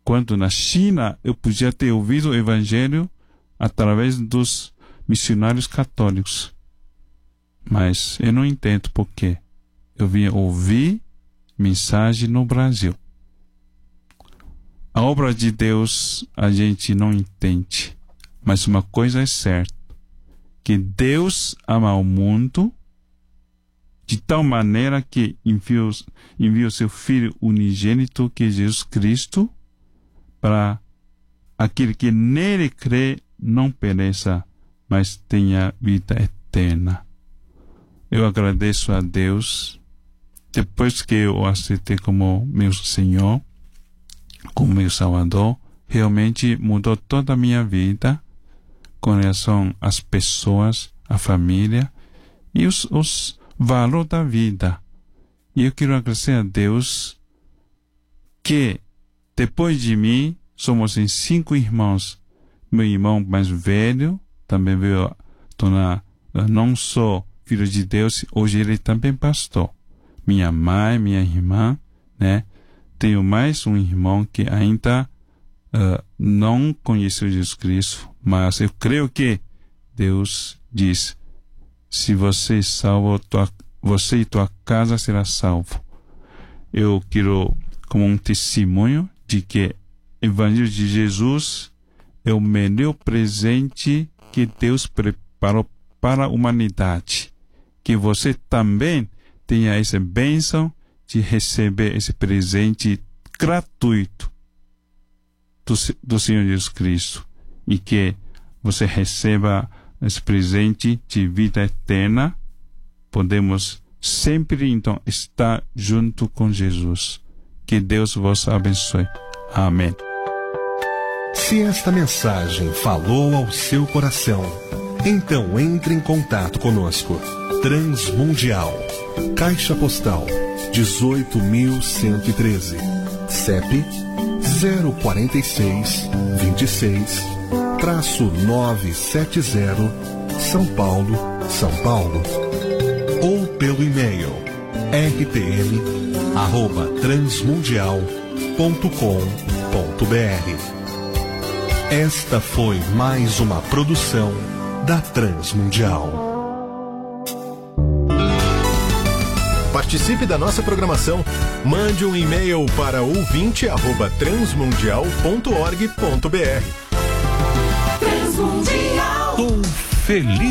Enquanto na China eu podia ter ouvido o Evangelho através dos missionários católicos. Mas eu não entendo por quê. Eu vim ouvir mensagem no Brasil. A obra de Deus a gente não entende. Mas uma coisa é certa, que Deus ama o mundo de tal maneira que enviou seu Filho unigênito, que é Jesus Cristo, para aquele que nele crê não pereça, mas tenha vida eterna. Eu agradeço a Deus, depois que eu o aceitei como meu Senhor, como meu Salvador, realmente mudou toda a minha vida com relação às pessoas, à família e os valores da vida. E eu quero agradecer a Deus que depois de mim somos em 5 irmãos. Meu irmão mais velho também veio tornar não só filho de Deus, hoje ele também pastor. Minha mãe, minha irmã, né? Tenho mais um irmão que ainda não conheceu Jesus Cristo, mas eu creio que Deus diz: se você é salvo, você e tua casa será salvo. Eu quero como um testemunho de que o Evangelho de Jesus é o melhor presente que Deus preparou para a humanidade. Que você também tenha essa bênção de receber esse presente gratuito do Senhor Jesus Cristo, e que você receba esse presente de vida eterna. Podemos sempre então estar junto com Jesus. Que Deus vos abençoe. Amém. Se esta mensagem falou ao seu coração, então entre em contato conosco. Transmundial, Caixa Postal 18.113, CEP 046 26-970, São Paulo, São Paulo. Ou pelo e-mail rtm@transmundial.com.br. Esta foi mais uma produção da Transmundial. Participe da nossa programação. Mande um e-mail para ouvinte@transmundial.org.br. Transmundial. Feliz